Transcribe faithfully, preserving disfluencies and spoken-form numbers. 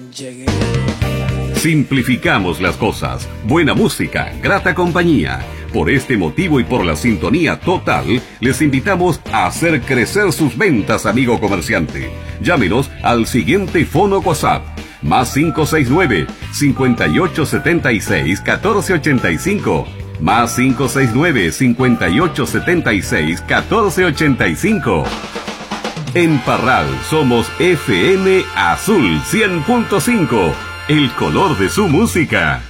Llegué. Simplificamos las cosas. Buena música, grata compañía. Por este motivo y por la sintonía total, les invitamos a hacer crecer sus ventas, amigo comerciante. Llámenos al siguiente fono WhatsApp. Más cinco seis nueve, cinco ocho siete seis, uno cuatro ocho cinco. Más cinco seis nueve, cinco ocho siete seis, uno cuatro ocho cinco. En Parral somos F M Azul cien punto cinco. El color de su música.